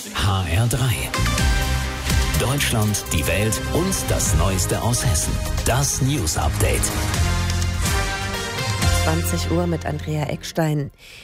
HR3. Deutschland, die Welt und das Neueste aus Hessen. Das News Update. 20 Uhr mit Andrea Eckstein.